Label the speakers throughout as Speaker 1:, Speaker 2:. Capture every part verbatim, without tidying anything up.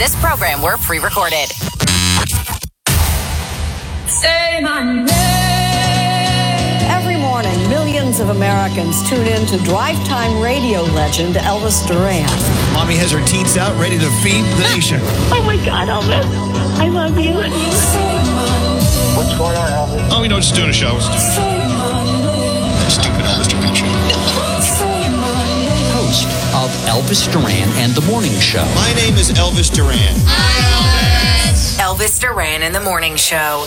Speaker 1: This program were pre-recorded.
Speaker 2: Say my name.
Speaker 3: Every morning, millions of Americans tune in to drive time radio legend Elvis Duran.
Speaker 4: Mommy has her teats out, ready to feed the nation.
Speaker 5: Oh my God, Elvis. I love you.
Speaker 6: What's going on, Elvis?
Speaker 4: Oh, you know, just doing a show. Stupid Elvis Duran show.
Speaker 7: Host of Elvis Duran and the Morning Show.
Speaker 4: My name is Elvis Duran.
Speaker 1: Hi, Elvis. Elvis Duran and the Morning Show.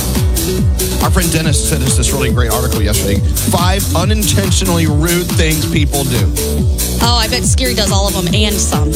Speaker 4: Our friend Dennis sent us this really great article yesterday. Five unintentionally rude things people do.
Speaker 8: Oh, I bet Scary does all of them and some.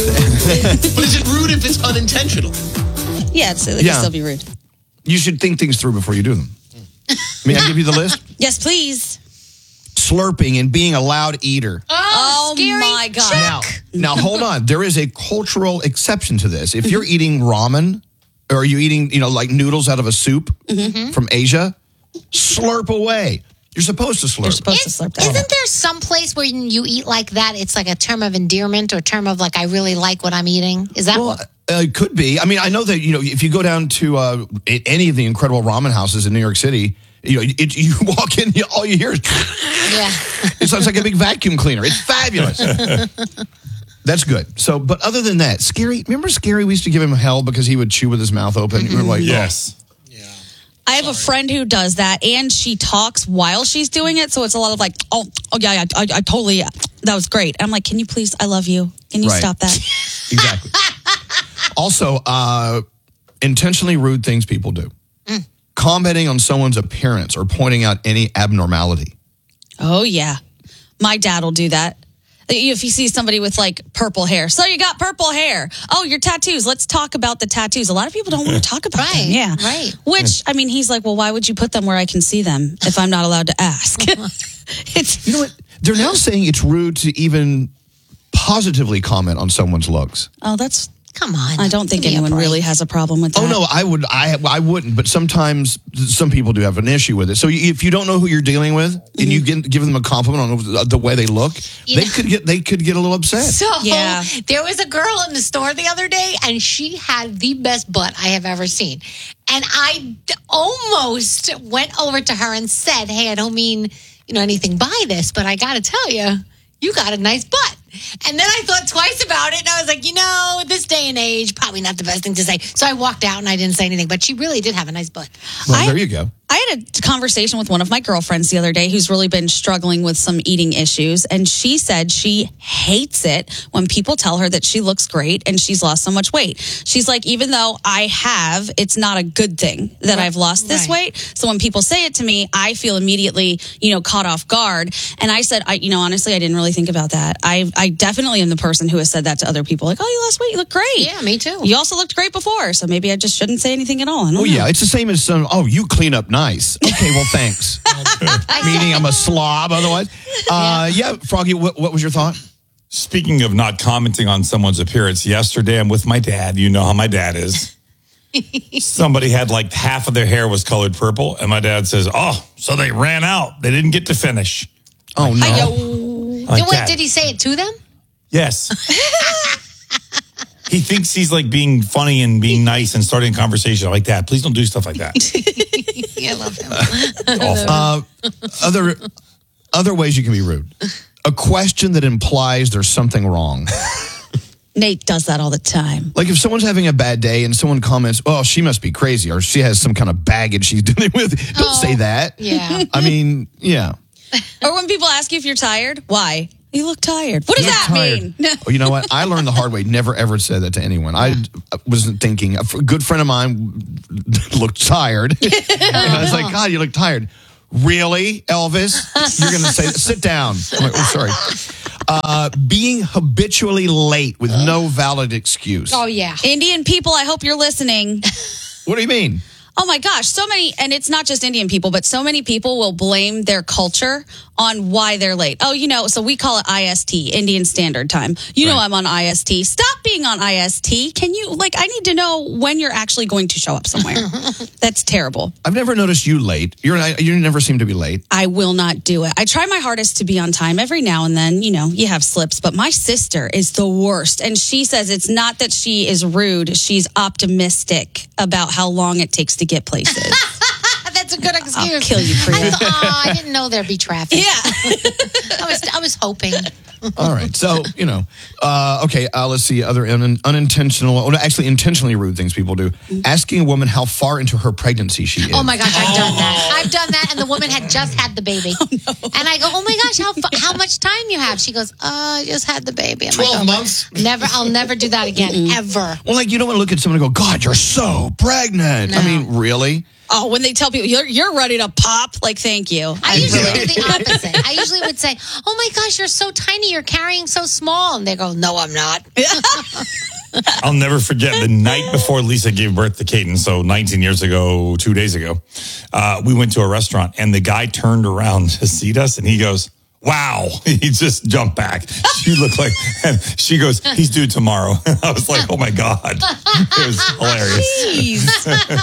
Speaker 9: But is it rude if it's unintentional?
Speaker 8: Yeah, it's, it
Speaker 4: Yeah.
Speaker 8: can still be rude.
Speaker 4: You should think things through before you do them. May I give you the list?
Speaker 8: Yes, please.
Speaker 4: Slurping and being a loud eater.
Speaker 8: Oh,
Speaker 1: scary.
Speaker 8: my God.
Speaker 4: Now, now, hold on. There is a cultural exception to this. If you're eating ramen, or are you eating, you know, like noodles out of a soup
Speaker 8: Mm-hmm.
Speaker 4: from Asia, slurp away. You're supposed to slurp.
Speaker 8: You're supposed to
Speaker 10: Is,
Speaker 8: slurp that.
Speaker 10: isn't there some place where you eat like that? It's like a term of endearment or term of like, I really like what I'm eating. Is that
Speaker 4: Well,
Speaker 10: what?
Speaker 4: uh, it could be. I mean, I know that, you know, if you go down to uh, any of the incredible ramen houses in New York City, you know, it, you walk in, you, all you hear is,
Speaker 10: Yeah.
Speaker 4: it sounds like a big vacuum cleaner. It's fabulous. That's good. So, but other than that, Scary, remember Scary? We used to give him hell because he would chew with his mouth open. We were like,
Speaker 9: Yes.
Speaker 8: I have a friend who does that, and she talks while she's doing it, so it's a lot of like, oh, oh yeah, yeah I, I totally, yeah, that was great. I'm like, can you please, I love you. Can you
Speaker 4: Right.
Speaker 8: stop that?
Speaker 4: Exactly. Also, uh, intentionally rude things people do.
Speaker 10: Mm.
Speaker 4: Commenting on someone's appearance or pointing out any abnormality.
Speaker 8: Oh, yeah. My dad will do that. If he sees somebody with like purple hair. So you got purple hair. Oh, your tattoos. Let's talk about the tattoos. A lot of people don't want to talk about
Speaker 10: Right,
Speaker 8: them. Yeah.
Speaker 10: right.
Speaker 8: Which, I mean, he's like, well, why would you put them where I can see them if I'm not allowed to ask? It's
Speaker 4: You know what? They're now saying it's rude to even positively comment on someone's looks.
Speaker 8: Oh, that's,
Speaker 10: Come on.
Speaker 8: I don't think
Speaker 10: Give me a
Speaker 8: anyone
Speaker 10: break.
Speaker 8: really has a problem with that.
Speaker 4: Oh no, I would, I, I wouldn't. But sometimes some people do have an issue with it. So if you don't know who you're dealing with, and you give, give them a compliment on the way they look,
Speaker 10: You
Speaker 4: they
Speaker 10: know-
Speaker 4: uld get, they could get a little upset.
Speaker 10: So
Speaker 8: Yeah.
Speaker 10: there was a girl in the store the other day, and she had the best butt I have ever seen. And I d- almost went over to her and said, "Hey, I don't mean you know anything by this, but I got to tell you, you got a nice butt." And then I thought twice about it, and I was like, you know, this day and age, probably not the best thing to say. So I walked out, and I didn't say anything. But she really did have a nice butt.
Speaker 4: Well,
Speaker 8: I-
Speaker 4: there you go.
Speaker 8: I had a conversation with one of my girlfriends the other day who's really been struggling with some eating issues. And she said she hates it when people tell her that she looks great and she's lost so much weight. She's like, even though I have, it's not a good thing that I've lost this
Speaker 10: Right.
Speaker 8: weight. So when people say it to me, I feel immediately, you know, caught off guard. And I said, I, you know, honestly, I didn't really think about that. I, I definitely am the person who has said that to other people. Like, oh, you lost weight. You look great.
Speaker 10: Yeah, me too.
Speaker 8: You also looked great before. So maybe I just shouldn't say anything at all. I don't
Speaker 4: Well,
Speaker 8: know.
Speaker 4: yeah, it's the same as some, oh, you clean up nice. Okay, well, thanks. Meaning I'm a slob otherwise. Uh, yeah, Froggy, what, what was your thought?
Speaker 9: Speaking of not commenting on someone's appearance, yesterday I'm with my dad. You know how my dad is. Somebody had like half of their hair was colored purple, and my dad says, "Oh, so they ran out. They didn't get to finish."
Speaker 4: Oh, no.
Speaker 9: Like
Speaker 10: Wait,
Speaker 9: that.
Speaker 10: did he say it to them?
Speaker 9: Yes. He thinks he's like being funny and being nice and starting a conversation like that. Please don't do stuff like that.
Speaker 10: Yeah, I love him.
Speaker 9: Awful.
Speaker 4: Uh, other, other ways you can be rude. A question that implies there's something wrong.
Speaker 8: Nate does that all the time.
Speaker 4: Like if someone's having a bad day and someone comments, oh, she must be crazy or she has some kind of baggage she's dealing with. Don't
Speaker 10: Oh,
Speaker 4: say that.
Speaker 10: yeah.
Speaker 4: I mean, yeah.
Speaker 8: Or when people ask you if you're tired, why? You look tired. What does
Speaker 4: You look
Speaker 8: that
Speaker 4: tired.
Speaker 8: mean?
Speaker 4: Oh, you know what? I learned the hard way. Never ever said that to anyone. I wasn't thinking. A f- good friend of mine looked tired. And I was like, God, you look tired. Really, Elvis? You're going to say, sit down. I'm like, oh, sorry. Uh, being habitually late with no valid excuse.
Speaker 10: Oh, yeah.
Speaker 8: Indian people, I hope you're listening.
Speaker 4: What do you mean?
Speaker 8: Oh my gosh, so many, and it's not just Indian people, but so many people will blame their culture on why they're late. Oh, you know, so we call it I S T, Indian Standard Time. You know,
Speaker 4: Right.
Speaker 8: I'm on I S T. Stop being on I S T. Can you, like, I need to know when you're actually going to show up somewhere. That's terrible.
Speaker 4: I've never noticed you late. You're not, you never seem to be late.
Speaker 8: I will not do it. I try my hardest to be on time every now and then. You know, you have slips, but my sister is the worst. And she says it's not that she is rude. She's optimistic about how long it takes to get places.
Speaker 10: That's a good excuse.
Speaker 8: I'll kill you,
Speaker 10: I,
Speaker 8: Priya.
Speaker 10: th- oh, I didn't know there'd be traffic.
Speaker 8: Yeah.
Speaker 10: I was I was hoping.
Speaker 4: All right. So, you know, uh, okay, uh, let's see other un- unintentional, well, actually intentionally rude things people do. Asking a woman how far into her pregnancy she is.
Speaker 10: Oh my gosh, I've done that. I've done that, and the woman had just had the baby, and I go, "Oh my gosh, how fu- how much time you have?" She goes, "Uh, I just had the baby." I'm
Speaker 11: twelve
Speaker 10: like, oh,
Speaker 11: months?
Speaker 10: Never, I'll never do that again, ever.
Speaker 4: Well, like, you don't want to look at someone and go, God, you're so pregnant. I
Speaker 10: No.
Speaker 4: mean, really?
Speaker 8: Oh, when they tell people you're you're ready to pop, like, thank you.
Speaker 10: I usually do the opposite. I usually would say, "Oh my gosh, you're so tiny. You're carrying so small," and they go, "No, I'm not."
Speaker 9: I'll never forget the night before Lisa gave birth to Caden. So nineteen years ago, two days ago, uh, we went to a restaurant and the guy turned around to seat us and he goes, wow. He just jumped back. She looked like, and she goes, he's due tomorrow. I was like, oh my God. It was hilarious.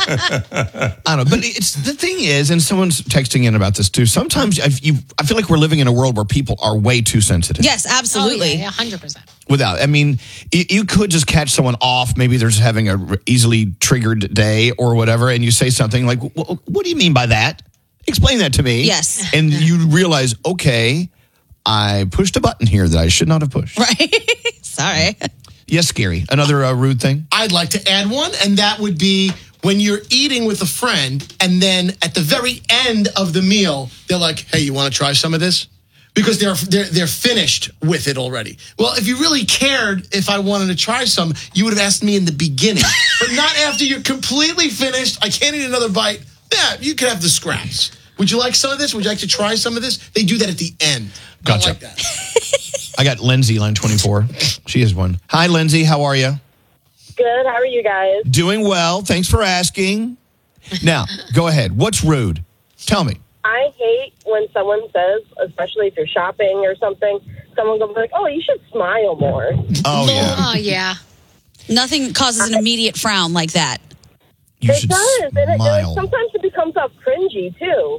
Speaker 4: I don't know. But it's the thing is, and someone's texting in about this too, sometimes I, you, I feel like we're living in a world where people are way too sensitive.
Speaker 8: Yes, absolutely.
Speaker 10: Oh, yeah, yeah, one hundred percent.
Speaker 4: Without, I mean, you, you could just catch someone off. Maybe they're just having a easily triggered day or whatever, and you say something like, "What, what do you mean by that? Explain that to me."
Speaker 8: Yes.
Speaker 4: And you realize, okay, I pushed a button here that I should not have pushed.
Speaker 8: Right. Sorry.
Speaker 4: Yes, Scary. Another uh, rude thing?
Speaker 11: I'd like to add one, and that would be when you're eating with a friend, and then at the very end of the meal, they're like, hey, you want to try some of this? Because they're, they're they're finished with it already. Well, if you really cared if I wanted to try some, you would have asked me in the beginning. But not after you're completely finished. I can't eat another bite. Yeah, you could have the scraps. Would you like some of this? Would you like to try some of this? They do that at the end.
Speaker 4: Gotcha.
Speaker 11: I like that.
Speaker 4: I got Lindsay, line twenty-four. She is one. Hi, Lindsay. How are you?
Speaker 5: Good. How are you guys?
Speaker 4: Doing well. Thanks for asking. Now, go ahead. What's rude? Tell me.
Speaker 5: I hate when someone says, especially if you're shopping or something, someone goes like, "Oh, you should smile more."
Speaker 4: Oh, yeah.
Speaker 10: Oh yeah.
Speaker 8: Nothing causes an immediate frown like that.
Speaker 4: You
Speaker 5: It
Speaker 4: should
Speaker 5: does, and it,
Speaker 4: smile.
Speaker 5: it, sometimes it becomes off cringy too.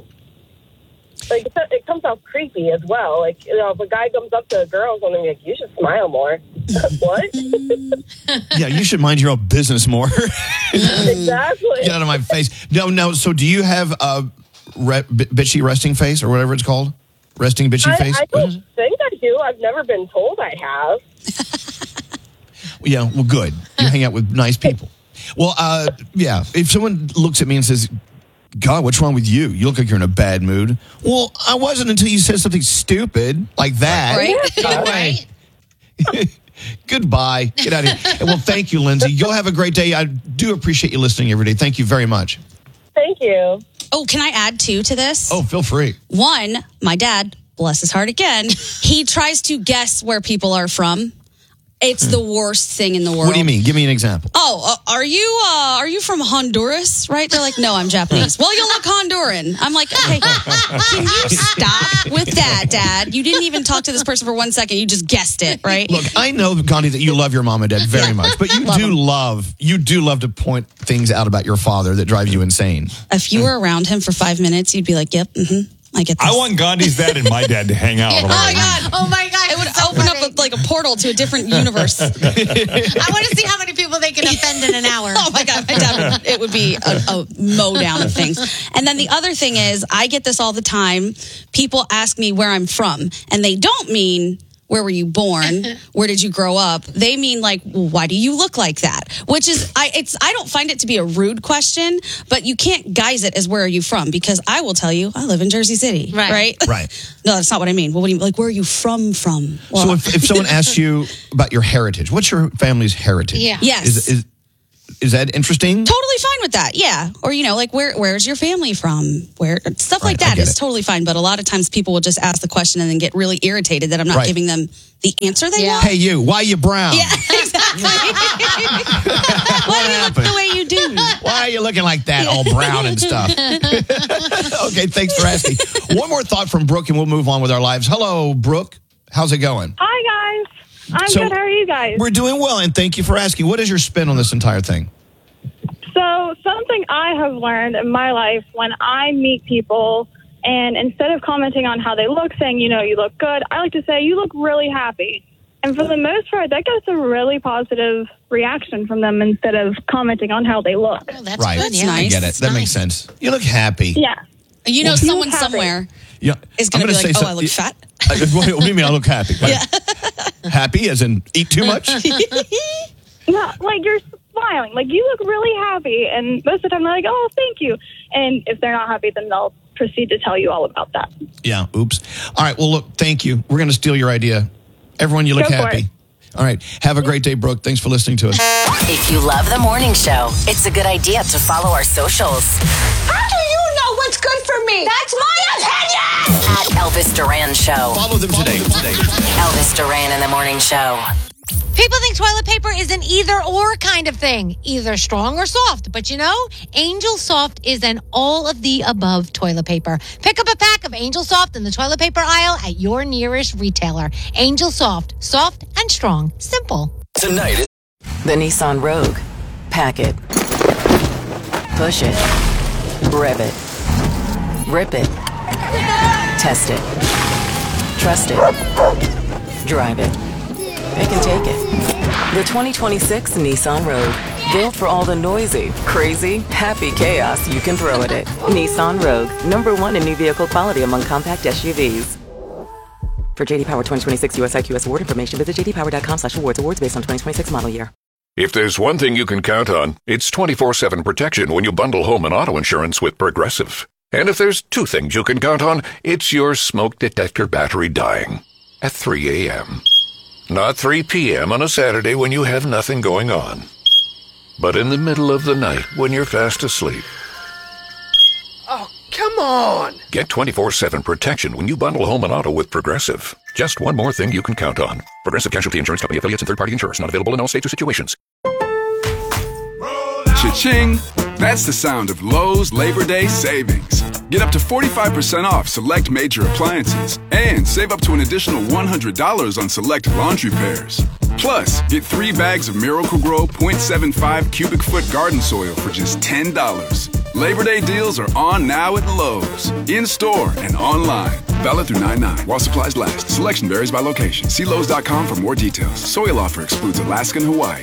Speaker 5: Like it, it comes off creepy as well. Like, you know, if a guy comes up to a girl and something like, "You should smile more." What?
Speaker 4: Yeah, you should mind your own business more.
Speaker 5: Exactly.
Speaker 4: Get out of my face. No, no. So do you have a re- b- bitchy resting face or whatever it's called? Resting bitchy
Speaker 5: I,
Speaker 4: face?
Speaker 5: I
Speaker 4: What is
Speaker 5: don't
Speaker 4: it?
Speaker 5: think I do. I've never been told I have.
Speaker 4: Yeah, well, good. You hang out with nice people. Well, uh, yeah, if someone looks at me and says, God, what's wrong with you? You look like you're in a bad mood. Well, I wasn't until you said something stupid like that.
Speaker 8: Right?
Speaker 4: Go away. Goodbye. Get out of here. Well, thank you, Lindsay. You'll have a great day. I do appreciate you listening every day. Thank you very much.
Speaker 5: Thank you.
Speaker 8: Oh, can I add two to this?
Speaker 4: Oh, feel free.
Speaker 8: One, my dad, bless his heart again, he tries to guess where people are from. It's the worst thing in the world.
Speaker 4: What do you mean? Give me an example.
Speaker 8: Oh, uh, are you uh, are you from Honduras? Right? They're like, no, I'm Japanese. Well, you look Honduran. I'm like, okay, can you stop with that, Dad? You didn't even talk to this person for one second. You just guessed it, right?
Speaker 4: Look, I know, Gandhi, that you love your mom and dad very much, but you
Speaker 8: Love
Speaker 4: do
Speaker 8: them.
Speaker 4: love, you do love to point things out about your father that drive you insane.
Speaker 8: If you were around him for five minutes, you'd be like, yep, mm-hmm, I get this.
Speaker 9: I want Gandhi's dad and my dad to hang out.
Speaker 8: Oh my God.
Speaker 10: Oh my God.
Speaker 8: It would
Speaker 10: it's so
Speaker 8: open
Speaker 10: funny.
Speaker 8: up a, like a portal to a different universe.
Speaker 10: I want to see how many people they can offend in an hour.
Speaker 8: Oh my God, my dad would, it would be a, a mow down of things. And then the other thing is, I get this all the time. People ask me where I'm from, and they don't mean, where were you born? Where did you grow up? They mean like, why do you look like that? Which is, I it's I don't find it to be a rude question, but you can't guise it as where are you from? Because I will tell you, I live in Jersey City,
Speaker 10: Right.
Speaker 8: right?
Speaker 4: Right.
Speaker 8: No, that's not what I mean. Well, what do you like? Where are you from? From? Well,
Speaker 4: So if, if someone asks you about your heritage, what's your family's heritage?
Speaker 10: Yeah.
Speaker 8: yes.
Speaker 4: Is, is, is that interesting?
Speaker 8: Totally fine with that, yeah. Or, you know, like, where where's your family from? Where stuff like
Speaker 4: Right, I
Speaker 8: that
Speaker 4: get
Speaker 8: is
Speaker 4: it.
Speaker 8: totally fine. But a lot of times people will just ask the question and then get really irritated that I'm not
Speaker 4: Right.
Speaker 8: giving them the answer they
Speaker 10: Yeah.
Speaker 8: want.
Speaker 4: Hey, you, why you brown?
Speaker 8: Yeah, exactly. Why do you look the way you do?
Speaker 4: Why are you looking like that, all brown and stuff? Okay, thanks for asking. One more thought from Brooke, and we'll move on with our lives. Hello, Brooke. How's it going?
Speaker 5: Hi, guys. I'm
Speaker 4: So,
Speaker 5: good. How are you guys?
Speaker 4: We're doing well, and thank you for asking. What is your spin on this entire thing?
Speaker 5: So, something I have learned in my life when I meet people, and instead of commenting on how they look, saying, you know, you look good, I like to say, you look really happy. And for the most part, that gets a really positive reaction from them instead of commenting on how they look.
Speaker 10: Oh, that's
Speaker 4: Right.
Speaker 10: good.
Speaker 8: That's
Speaker 10: Yeah.
Speaker 8: nice.
Speaker 4: I get it.
Speaker 10: That's
Speaker 4: That
Speaker 10: nice.
Speaker 4: makes sense. You look happy.
Speaker 5: Yeah.
Speaker 8: You know,
Speaker 5: Well, you
Speaker 8: someone
Speaker 5: look happy.
Speaker 8: somewhere
Speaker 4: Yeah.
Speaker 8: is going
Speaker 4: I'm
Speaker 8: to be
Speaker 4: gonna
Speaker 8: like,
Speaker 4: say
Speaker 8: oh,
Speaker 4: some-
Speaker 8: I look fat.
Speaker 4: Uh, what do you mean I look happy? Like, happy as in eat too much?
Speaker 5: Yeah, like you're smiling. Like you look really happy. And most of the time they're like, oh, thank you. And if they're not happy, then they'll proceed to tell you all about that.
Speaker 4: Yeah, oops. All right, well, look, thank you. We're going to steal your idea. Everyone, you look
Speaker 5: Go for
Speaker 4: happy.
Speaker 5: it.
Speaker 4: All right, have a great day, Brooke. Thanks for listening to us.
Speaker 1: If you love the morning show, it's a good idea to follow our socials
Speaker 2: How do you know what's good for me? That's my opinion!
Speaker 1: at Elvis Duran Show.
Speaker 4: Follow them today. today.
Speaker 1: Elvis Duran in the morning show.
Speaker 10: People think toilet paper is an either or kind of thing, either strong or soft. But you know, Angel Soft is an all of the above toilet paper. Pick up a pack of Angel Soft in the toilet paper aisle at your nearest retailer. Angel Soft, soft and strong, simple.
Speaker 12: Tonight,
Speaker 1: The Nissan Rogue. Pack it. Push it. Rev it. Rip it. Test it. Trust it. Drive it. Pick and take it. The twenty twenty-six Nissan Rogue. Built for all the noisy, crazy, happy chaos you can throw at it. Nissan Rogue. Number one in new vehicle quality among compact S U Vs. For J D Power twenty twenty-six U S I Q S award information, visit j d power dot com slash awards. Awards based on twenty twenty-six model year.
Speaker 13: If there's one thing you can count on, it's twenty-four seven protection when you bundle home and auto insurance with Progressive. And if there's two things you can count on, it's your smoke detector battery dying at three a.m. Not three p.m. on a Saturday when you have nothing going on, but in the middle of the night when you're fast asleep.
Speaker 11: Oh, come on.
Speaker 13: Get twenty-four seven protection when you bundle home and auto with Progressive. Just one more thing you can count on. Progressive Casualty Insurance Company affiliates and third-party insurers. Not available in all states or situations.
Speaker 14: Cha-ching! That's the sound of Lowe's Labor Day savings. Get up to forty-five percent off select major appliances and save up to an additional one hundred dollars on select laundry pairs. Plus, get three bags of Miracle-Gro point seven five cubic foot garden soil for just ten dollars. Labor Day deals are on now at Lowe's. In-store and online. Valid through nine nine while supplies last. Selection varies by location. See Lowe's dot com for more details. Soil offer excludes Alaska and Hawaii.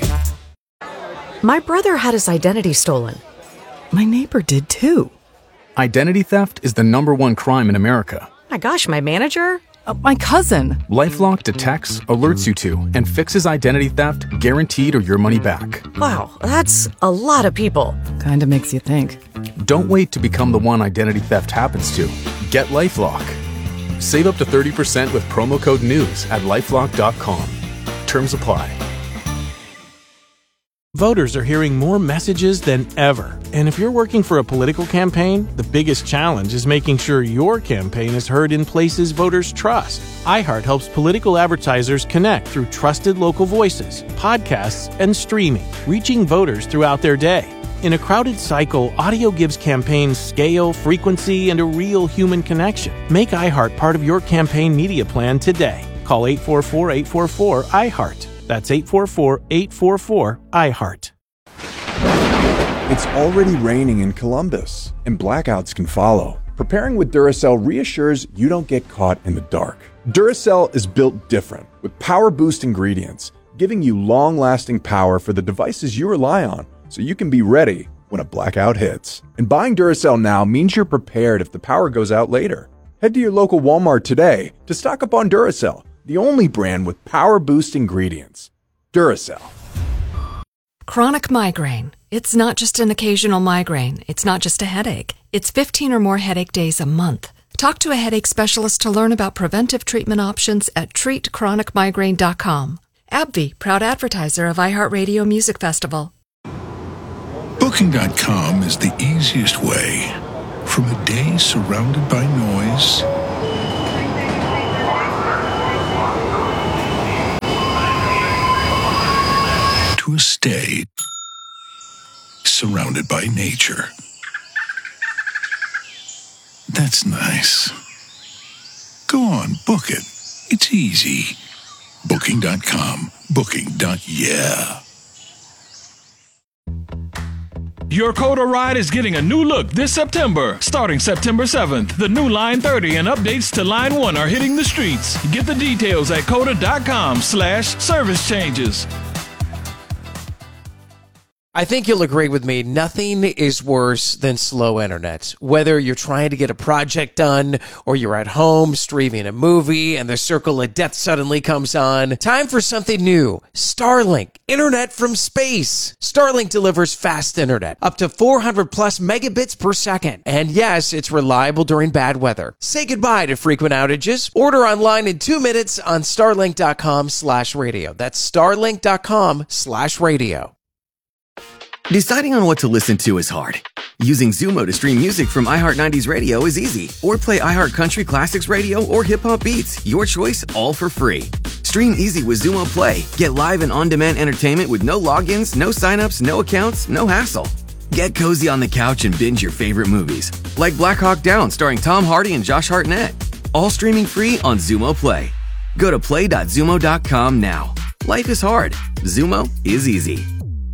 Speaker 15: My brother had his identity stolen. My neighbor did too.
Speaker 16: Identity theft is the number one crime in America.
Speaker 15: My gosh, my manager?
Speaker 16: Uh, my cousin. LifeLock detects, alerts you to, and fixes identity theft guaranteed or your money back.
Speaker 15: Wow, that's a lot of people.
Speaker 16: Kinda makes you think. Don't wait to become the one identity theft happens to. Get LifeLock. Save up to thirty percent with promo code NEWS at lifelock dot com. Terms apply.
Speaker 17: Voters are hearing more messages than ever. And if you're working for a political campaign, the biggest challenge is making sure your campaign is heard in places voters trust. iHeart helps political advertisers connect through trusted local voices, podcasts, and streaming, reaching voters throughout their day. In a crowded cycle, audio gives campaigns scale, frequency, and a real human connection. Make iHeart part of your campaign media plan today. Call eight four four, eight four four, iHeart. That's eight four four, eight four four, iHeart.
Speaker 18: It's already raining in Columbus, and blackouts can follow. Preparing with Duracell reassures you don't get caught in the dark. Duracell is built different, with power boost ingredients, giving you long-lasting power for the devices you rely on, so you can be ready when a blackout hits. And buying Duracell now means you're prepared if the power goes out later. Head to your local Walmart today to stock up on Duracell, the only brand with power boost ingredients. Duracell.
Speaker 19: Chronic migraine. It's not just an occasional migraine. It's not just a headache. It's fifteen or more headache days a month. Talk to a headache specialist to learn about preventive treatment options at treat chronic migraine dot com. AbbVie, proud advertiser of iHeartRadio Music Festival.
Speaker 20: Booking dot com is the easiest way. From a day surrounded by noise to to stay surrounded by nature. That's nice. Go on, book it. It's easy. Booking dot com. Booking. Yeah.
Speaker 12: Your Coda ride is getting a new look this September. Starting September seventh, the new Line thirty and updates to Line one are hitting the streets. Get the details at coda dot com slash service changes.
Speaker 21: I think you'll agree with me, nothing is worse than slow internet. Whether you're trying to get a project done or you're at home streaming a movie and the circle of death suddenly comes on, time for something new. Starlink, internet from space. Starlink delivers fast internet, up to four hundred plus megabits per second. And yes, it's reliable during bad weather. Say goodbye to frequent outages. Order online in two minutes on starlink dot com slash radio. That's starlink dot com slash radio.
Speaker 22: Deciding on what to listen to is hard. Using Zumo to stream music from iHeart nineties Radio is easy. Or play iHeart Country Classics Radio or Hip Hop Beats. Your choice, all for free. Stream easy with Zumo Play. Get live and on-demand entertainment with no logins, no signups, no accounts, no hassle. Get cozy on the couch and binge your favorite movies. Like Black Hawk Down starring Tom Hardy and Josh Hartnett. All streaming free on Zumo Play. Go to play dot zumo dot com now. Life is hard. Zumo is easy.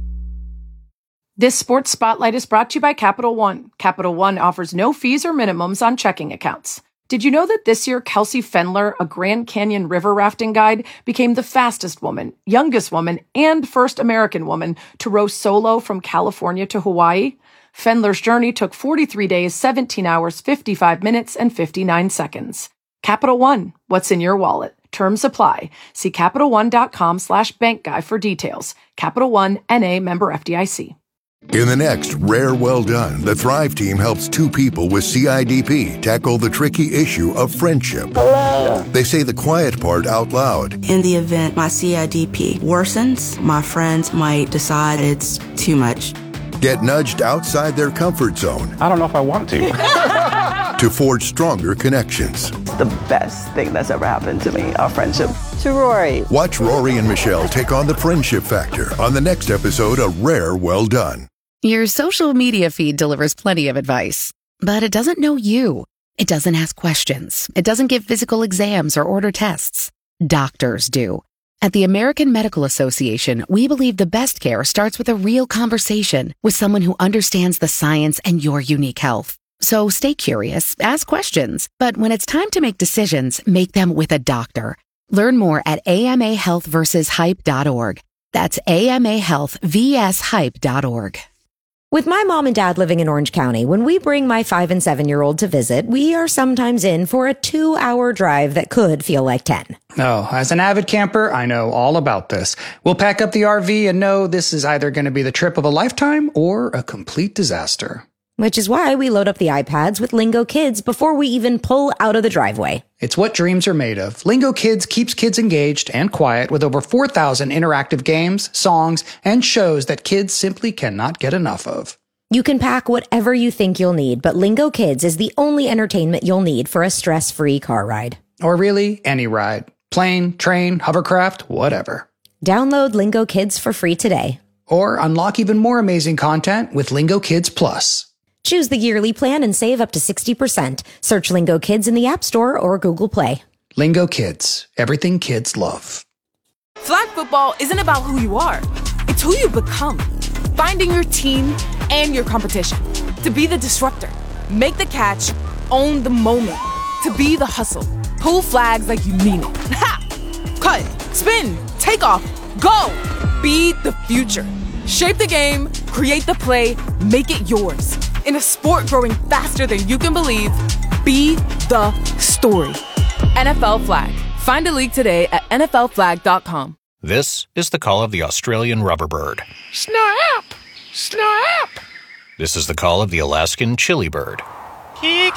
Speaker 23: This sports spotlight is brought to you by Capital One. Capital One offers no fees or minimums on checking accounts. Did you know that this year Kelsey Fendler, a Grand Canyon river rafting guide, became the fastest woman, youngest woman, and first American woman to row solo from California to Hawaii? Fendler's journey took forty-three days, seventeen hours, fifty-five minutes, and fifty-nine seconds. Capital One, what's in your wallet? Terms apply. See Capital One dot com slash bank guy for details. Capital One, N A member F D I C.
Speaker 24: In the next Rare Well Done, the Thrive team helps two people with C I D P tackle the tricky issue of friendship. Hello. They say the quiet part out loud.
Speaker 25: In the event my C I D P worsens, my friends might decide it's too much.
Speaker 24: Get nudged outside their comfort zone.
Speaker 26: I don't know if I want to.
Speaker 24: To forge stronger connections.
Speaker 27: The best thing that's ever happened to me, our friendship. To Rory.
Speaker 24: Watch Rory and Michelle take on the friendship factor on the next episode of Rare Well Done.
Speaker 28: Your social media feed delivers plenty of advice, but it doesn't know you. It doesn't ask questions. It doesn't give physical exams or order tests. Doctors do. At the American Medical Association, we believe the best care starts with a real conversation with someone who understands the science and your unique health. So stay curious, ask questions, but when it's time to make decisions, make them with a doctor. Learn more at A M A health versus hype dot org. That's A M A health versus hype dot org.
Speaker 29: With my mom and dad living in Orange County, when we bring my five and seven year old to visit, we are sometimes in for a two hour drive that could feel like ten.
Speaker 30: Oh, as an avid camper, I know all about this. We'll pack up the R V and know this is either going to be the trip of a lifetime or a complete disaster.
Speaker 29: Which is why we load up the iPads with Lingo Kids before we even pull out of the driveway.
Speaker 30: It's what dreams are made of. Lingo Kids keeps kids engaged and quiet with over four thousand interactive games, songs, and shows that kids simply cannot get enough of.
Speaker 29: You can pack whatever you think you'll need, but Lingo Kids is the only entertainment you'll need for a stress-free car ride.
Speaker 30: Or really, any ride. Plane, train, hovercraft, whatever.
Speaker 29: Download Lingo Kids for free today.
Speaker 30: Or unlock even more amazing content with Lingo Kids Plus.
Speaker 29: Choose the yearly plan and save up to sixty percent. Search Lingo Kids in the App Store or Google Play.
Speaker 30: Lingo Kids. Everything kids love.
Speaker 31: Flag football isn't about who you are. It's who you become. Finding your team and your competition. To be the disruptor. Make the catch. Own the moment. To be the hustle. Pull flags like you mean it. Ha! Cut. Spin. Take off. Go. Be the future. Shape the game. Create the play. Make it yours. In a sport growing faster than you can believe, be the story. N F L Flag. Find a league today at N F L flag dot com.
Speaker 32: This is the call of the Australian rubberbird.
Speaker 31: Snap! Snap!
Speaker 32: This is the call of the Alaskan chili bird.
Speaker 33: Jeez,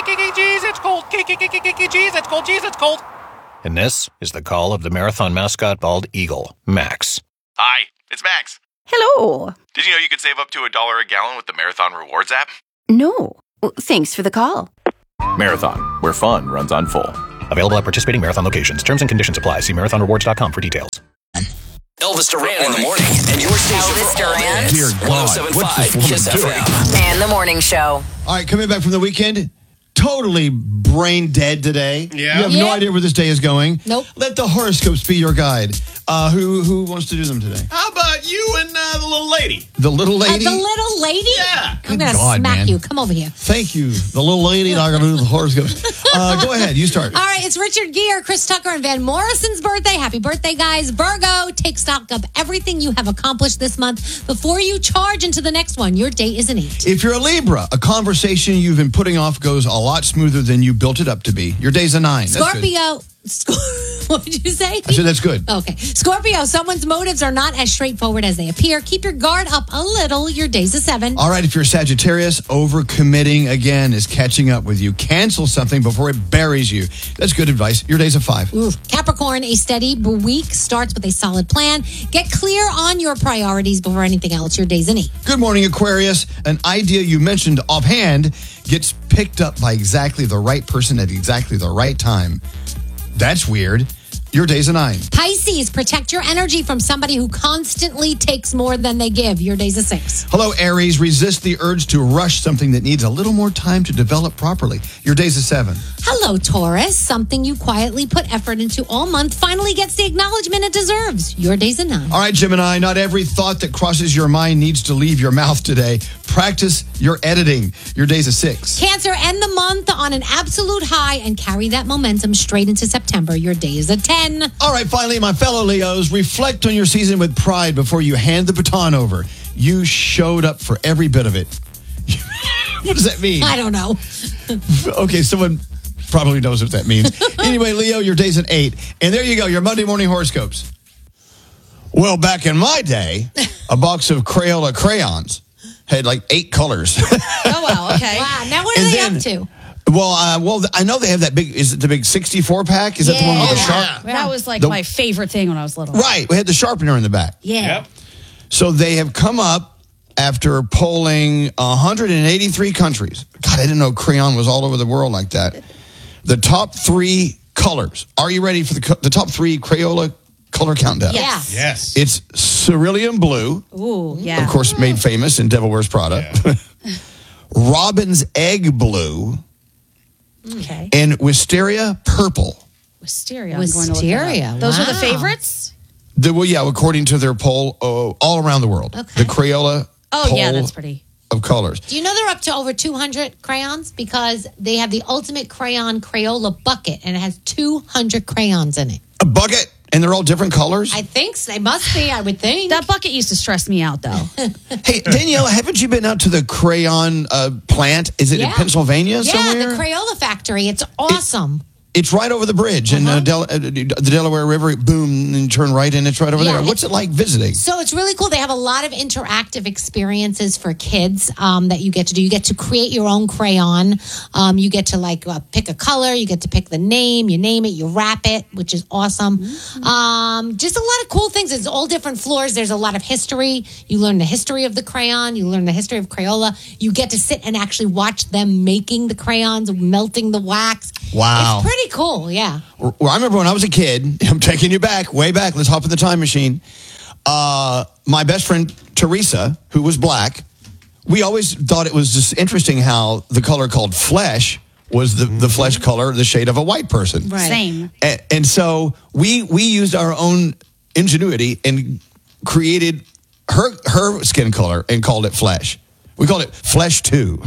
Speaker 33: it's cold. Jeez, it's cold. Jeez, it's cold.
Speaker 32: And this is the call of the marathon mascot bald eagle, Max.
Speaker 34: Hi, it's Max.
Speaker 29: Hello.
Speaker 34: Did you know you could save up to a dollar a gallon with the Marathon Rewards app?
Speaker 29: No. Thanks for the call.
Speaker 32: Marathon, where fun runs on full. Available at participating Marathon locations. Terms and conditions apply. See marathon rewards dot com for details.
Speaker 1: Elvis Duran in the morning. And your station
Speaker 2: Elvis
Speaker 1: for all
Speaker 2: Duran.
Speaker 1: hits.
Speaker 2: Dear
Speaker 1: one oh seven point five Kiss F M.
Speaker 2: And the morning show.
Speaker 3: All right, coming back from the weekend, totally brain dead today.
Speaker 4: Yeah.
Speaker 3: You have
Speaker 4: Yeah.
Speaker 3: no idea where this day is going.
Speaker 4: Nope.
Speaker 3: Let the horoscopes be your guide. Uh, who who wants to do them today?
Speaker 4: How about you and uh, the little lady?
Speaker 3: The little lady?
Speaker 5: Uh, the little lady?
Speaker 4: Yeah.
Speaker 5: I'm going to
Speaker 3: God,
Speaker 5: smack
Speaker 3: man.
Speaker 5: you. Come over here.
Speaker 3: Thank you. The little lady not going to do the horoscopes. Uh, go ahead. You start.
Speaker 5: All right, it's Richard Gere, Chris Tucker, and Van Morrison's birthday. Happy birthday, guys. Virgo, take stock of everything you have accomplished this month before you charge into the next one. Your day is an eight.
Speaker 3: If you're a Libra, a conversation you've been putting off goes a lot smoother than you built it up to be. Your day's a nine. That's good.
Speaker 5: Scorpio. Sc- what did you say?
Speaker 3: I said that's good.
Speaker 5: Okay. Scorpio, someone's motives are not as straightforward as they appear. Keep your guard up a little. Your day's a seven.
Speaker 3: All right, if you're Sagittarius, overcommitting again is catching up with you. Cancel something before it buries you. That's good advice. Your day's a five.
Speaker 5: Ooh. Capricorn, a steady week starts with a solid plan. Get clear on your priorities before anything else. Your day's an eight.
Speaker 3: Good morning, Aquarius. An idea you mentioned offhand gets picked up by exactly the right person at exactly the right time. That's weird. Your day's a nine.
Speaker 5: Pisces, protect your energy from somebody who constantly takes more than they give. Your day's a six.
Speaker 3: Hello, Aries. Resist the urge to rush something that needs a little more time to develop properly. Your day's a seven.
Speaker 5: Hello, Taurus. Something you quietly put effort into all month finally gets the acknowledgement it deserves. Your day's a nine.
Speaker 3: All right, Gemini. Not every thought that crosses your mind needs to leave your mouth today. Practice your editing. Your day's a six.
Speaker 5: Cancer, end the month on an absolute high and carry that momentum straight into September. Your day is a ten.
Speaker 3: All right, finally, my fellow Leos, reflect on your season with pride before you hand the baton over. You showed up for every bit of it. What does that mean?
Speaker 5: I don't know.
Speaker 3: Okay, someone probably knows what that means. Anyway, Leo, your day's an eight. And there you go, your Monday morning horoscopes. Well, back in my day, a box of Crayola crayons had like eight colors.
Speaker 5: Oh, wow. Okay. Wow. Now what are
Speaker 3: And
Speaker 5: they
Speaker 3: then-
Speaker 5: up to?
Speaker 3: Well, uh, well, I know they have that big. Is it the big sixty-four pack? Is that the one with the sharp?
Speaker 6: That was like
Speaker 3: The-
Speaker 6: my favorite thing when I was little.
Speaker 3: Right. We had the sharpener in the back.
Speaker 6: Yeah.
Speaker 3: So they have come up after polling one hundred eighty-three countries. God, I didn't know crayon was all over the world like that. The top three colors. Are you ready for the co- the top three Crayola color countdown?
Speaker 6: Yes.
Speaker 4: Yes.
Speaker 3: It's cerulean blue,
Speaker 6: Ooh, yeah.
Speaker 3: of course, made famous in Devil Wears Prada. Robin's egg blue.
Speaker 5: Okay.
Speaker 3: And wisteria purple.
Speaker 6: Wisteria.
Speaker 5: Wisteria.
Speaker 6: Those are the
Speaker 5: Wow.
Speaker 6: favorites?
Speaker 3: The, well, yeah, according to their poll, uh, all around the world.
Speaker 5: Okay.
Speaker 3: The Crayola
Speaker 6: Oh,
Speaker 3: poll
Speaker 6: yeah, that's pretty.
Speaker 3: of colors.
Speaker 5: Do you know they're up to over two hundred crayons? Because they have the ultimate crayon Crayola bucket, and it has two hundred crayons in it.
Speaker 3: A bucket, and they're all different colors?
Speaker 5: I think so. They must be, I would think.
Speaker 6: That bucket used to stress me out, though.
Speaker 3: Hey, Danielle, haven't you been out to the crayon uh, plant? Is it
Speaker 5: Yeah.
Speaker 3: in Pennsylvania
Speaker 5: yeah,
Speaker 3: somewhere?
Speaker 5: the Crayola factory. It's awesome.
Speaker 3: It's right over the bridge in uh, Del- uh, the Delaware River. Boom, and turn right, and it's right over
Speaker 5: Yeah,
Speaker 3: there. What's it like visiting?
Speaker 5: So it's really cool. They have a lot of interactive experiences for kids um, that you get to do. You get to create your own crayon. Um, you get to like uh, pick a color. You get to pick the name. You name it. You wrap it, which is awesome. Um, just a lot of cool things. It's all different floors. There's a lot of history. You learn the history of the crayon. You learn the history of Crayola. You get to sit and actually watch them making the crayons, melting the wax.
Speaker 3: Wow.
Speaker 5: It's pretty cool. Yeah.
Speaker 3: Well, I remember when I was a kid, I'm taking you back, way back. Let's hop in the time machine. Uh, my best friend, Teresa, who was black, we always thought it was just interesting how the color called flesh was the, the flesh color, the shade of a white person.
Speaker 6: Right. Same.
Speaker 3: And, and so we we used our own ingenuity and created her her skin color and called it flesh. We called it Flesh Two.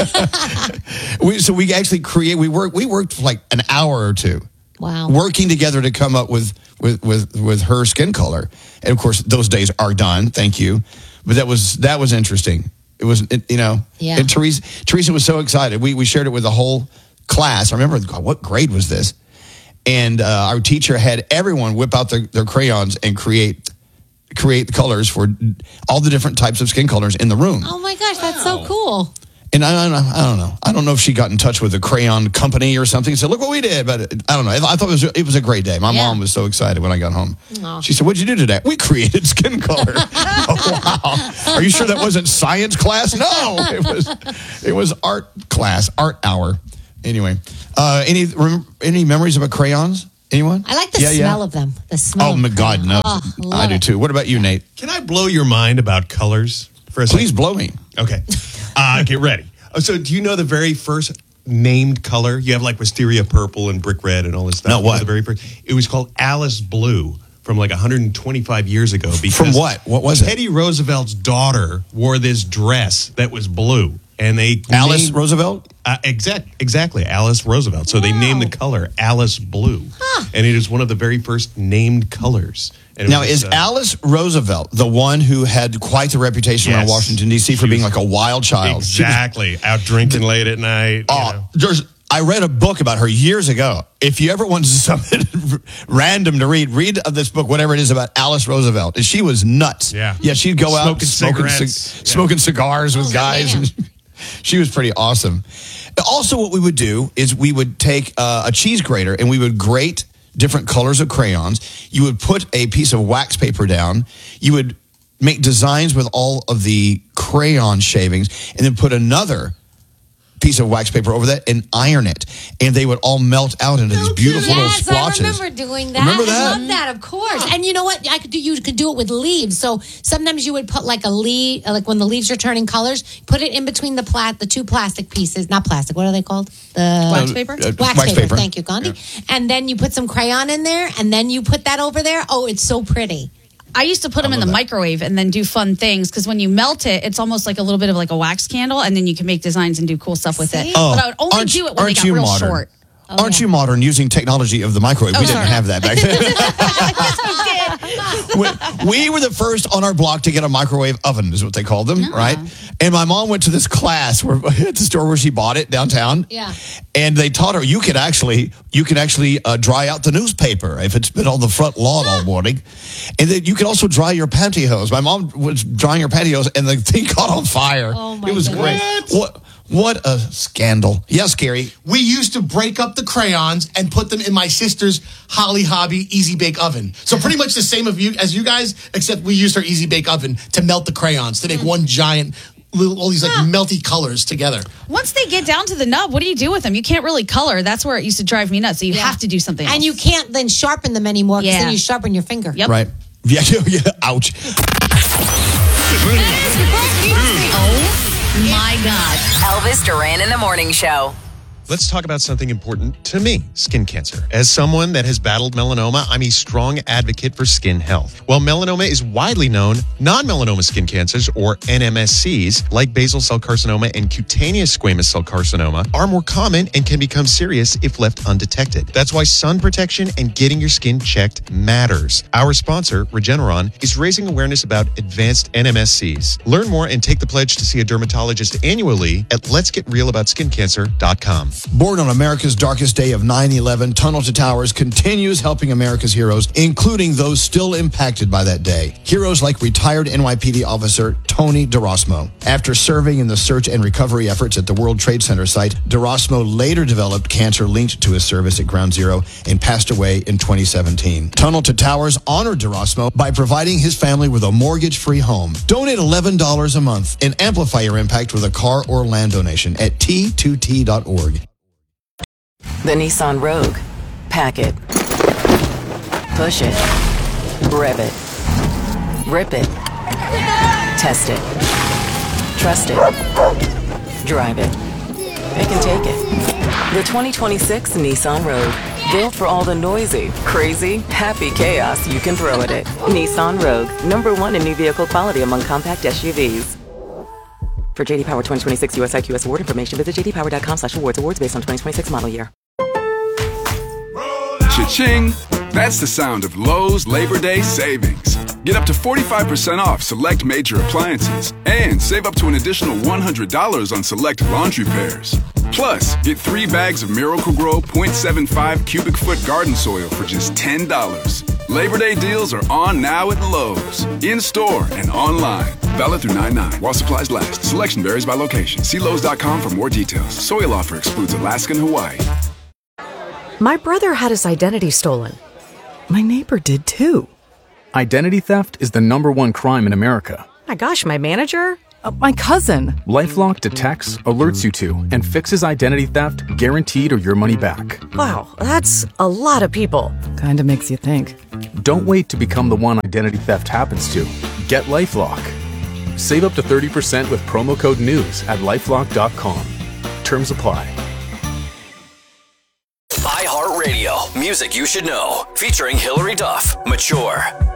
Speaker 3: we, so we actually create. We worked. We worked for like an hour or two.
Speaker 5: Wow.
Speaker 3: Working together to come up with with with with her skin color, and of course those days are done. Thank you, but that was that was interesting. It was it, you know.
Speaker 5: Yeah.
Speaker 3: And Teresa Teresa was so excited. We we shared it with the whole class. I remember God, what grade was this? And uh, our teacher had everyone whip out their, their crayons and create. create the colors for all the different types of skin colors in the room.
Speaker 5: Oh my gosh, that's so cool.
Speaker 3: And I, I, don't know, I don't know. I don't know if she got in touch with the crayon company or something and said, look what we did. But I don't know. I thought it was, it was a great day. My
Speaker 5: Yeah.
Speaker 3: mom was so excited when I got home.
Speaker 5: Aw.
Speaker 3: She said, what'd you do today? We created skin color. Oh, wow. Are you sure that wasn't science class? No, it was, it was art class, art hour. Anyway, uh, any, rem- any memories about crayons? Anyone?
Speaker 5: I like the
Speaker 3: Yeah, yeah.
Speaker 5: smell of them. The smell.
Speaker 3: Oh, my God, no.
Speaker 5: Oh,
Speaker 3: I do too. What about you, Nate?
Speaker 4: Can I blow your mind about colors for a second?
Speaker 3: Please blow me.
Speaker 4: Okay. Uh, get ready. Oh, so do you know the very first named color? You have like wisteria purple and brick red and all this stuff.
Speaker 3: No,
Speaker 4: You know
Speaker 3: what?
Speaker 4: The very first. It was called Alice Blue from like one hundred twenty-five years ago. Because
Speaker 3: From what? What was it?
Speaker 4: Teddy Roosevelt's daughter wore this dress that was blue. And they
Speaker 3: Alice
Speaker 4: named-
Speaker 3: Roosevelt?
Speaker 4: Uh, exact, exactly, Alice Roosevelt. So they named the color Alice Blue. And it is one of the very first named colors. And it
Speaker 3: Now,
Speaker 4: was,
Speaker 3: is
Speaker 4: uh,
Speaker 3: Alice Roosevelt the one who had quite the reputation around
Speaker 4: Yes.
Speaker 3: Washington, D C for
Speaker 4: She
Speaker 3: being
Speaker 4: was-
Speaker 3: like a wild child? She was-
Speaker 4: Exactly. Out drinking late at night. you
Speaker 3: Oh,
Speaker 4: know.
Speaker 3: there's. I read a book about her years ago. If you ever want something random to read, read this book, whatever it is about Alice Roosevelt. And she was nuts.
Speaker 4: Yeah.
Speaker 3: Yeah, she'd go out
Speaker 4: Smoking
Speaker 3: smoking,
Speaker 4: cigarettes.
Speaker 3: cig-
Speaker 4: Yeah.
Speaker 3: smoking cigars with
Speaker 5: Oh,
Speaker 3: guys.
Speaker 5: man.
Speaker 3: And she was pretty awesome. Also, what we would do is we would take uh, a cheese grater and we would grate different colors of crayons. You would put a piece of wax paper down. You would make designs with all of the crayon shavings and then put another piece of wax paper over that and iron it. And they would all melt out into these beautiful
Speaker 5: Yes,
Speaker 3: little
Speaker 5: I
Speaker 3: splotches.
Speaker 5: remember doing that.
Speaker 3: Remember that?
Speaker 5: I love that, of course. And you know what? I could do. You could do it with leaves. So sometimes you would put like a leaf, like when the leaves are turning colors, put it in between the plat, the two plastic pieces. Not plastic. What are they called? The
Speaker 6: Wax paper?
Speaker 3: Uh,
Speaker 5: Wax,
Speaker 3: wax
Speaker 5: paper.
Speaker 3: paper.
Speaker 5: Thank you, Gandhi. And then you put some crayon in there, and then you put that over there. Oh, it's so pretty.
Speaker 6: I used to put them in the microwave and then do fun things because when you melt it, it's almost like a little bit of like a wax candle, and then you can make designs and do cool stuff with it.
Speaker 3: Oh,
Speaker 6: but I would only
Speaker 3: aren't-
Speaker 6: do it when they
Speaker 3: aren't
Speaker 6: got
Speaker 3: you
Speaker 6: real
Speaker 3: modern?
Speaker 6: short.
Speaker 3: Aren't you modern using technology of the microwave?
Speaker 6: Oh,
Speaker 3: we didn't
Speaker 6: sorry.
Speaker 3: have that back then. we, we were the first on our block to get a microwave oven, is what they called them, right? And my mom went to this class where at the store where she bought it downtown.
Speaker 5: Yeah.
Speaker 3: And they taught her you could actually you could actually uh, dry out the newspaper if it's been on the front lawn all morning, and then you could also dry your pantyhose. My mom was drying her pantyhose, and the thing caught on fire.
Speaker 5: Oh, my
Speaker 3: It was
Speaker 5: goodness.
Speaker 3: great. What what a scandal! Yes, Gary.
Speaker 2: We used to break up the crayons and put them in my sister's Holly Hobby Easy Bake Oven. So pretty much the same of you as you guys, except we used our Easy Bake Oven to melt the crayons to make one giant, little, all these like melty colors together.
Speaker 6: Once they get down to the nub, what do you do with them? You can't really color. That's where it used to drive me nuts. So you
Speaker 5: Yeah.
Speaker 6: have to do something else.
Speaker 5: And you can't then sharpen them anymore because
Speaker 6: Yeah.
Speaker 5: then you sharpen your finger.
Speaker 6: Yep.
Speaker 3: Right. Yeah, yeah, ouch.
Speaker 6: Oh my God.
Speaker 7: Elvis Duran in the Morning Show.
Speaker 4: Let's talk about something important to me, skin cancer. As someone that has battled melanoma, I'm a strong advocate for skin health. While melanoma is widely known, non-melanoma skin cancers, or N M S Cs, like basal cell carcinoma and cutaneous squamous cell carcinoma, are more common and can become serious if left undetected. That's why sun protection and getting your skin checked matters. Our sponsor, Regeneron, is raising awareness about advanced N M S Cs. Learn more and take the pledge to see a dermatologist annually at lets get real about skin cancer dot com.
Speaker 3: Born on America's darkest day of nine eleven, Tunnel to Towers continues helping America's heroes, including those still impacted by that day. Heroes like retired N Y P D officer Tony DeRosmo. After serving in the search and recovery efforts at the World Trade Center site, DeRosmo later developed cancer linked to his service at Ground Zero and passed away in twenty seventeen. Tunnel to Towers honored DeRosmo by providing his family with a mortgage-free home. Donate eleven dollars a month and amplify your impact with a car or land donation at T two T dot org.
Speaker 7: The Nissan Rogue. Pack it. Push it. Rev it. Rip it. Test it. Trust it. Drive it. It can take it. The twenty twenty-six Nissan Rogue. Built for all the noisy, crazy, happy chaos you can throw at it. Nissan Rogue. Number one in new vehicle quality among compact S U Vs. For J D Power twenty twenty-six U S I Q S award information, visit j d power dot com slash awards. Awards based on twenty twenty-six model year.
Speaker 8: Cha-ching! That's the sound of Lowe's Labor Day savings. Get up to forty-five percent off select major appliances and save up to an additional one hundred dollars on select laundry pairs. Plus, get three bags of Miracle-Gro point seven five cubic foot garden soil for just ten dollars. Labor Day deals are on now at Lowe's, in-store and online. Valid through nine nine while supplies last. Selection varies by location. See Lowe's dot com for more details. Soil offer excludes Alaska and Hawaii.
Speaker 9: My brother had his identity stolen. My neighbor did too.
Speaker 10: Identity theft is the number one crime in America.
Speaker 9: My gosh, my manager?
Speaker 10: Uh, my cousin.
Speaker 11: LifeLock detects, alerts you to, and fixes identity theft guaranteed or your money back.
Speaker 9: Wow, that's a lot of people.
Speaker 10: Kinda makes you think.
Speaker 11: Don't wait to become the one identity theft happens to. Get LifeLock. Save up to thirty percent with promo code NEWS at lifelock dot com. Terms apply.
Speaker 1: iHeartRadio, music you should know, featuring Hillary Duff, Mature.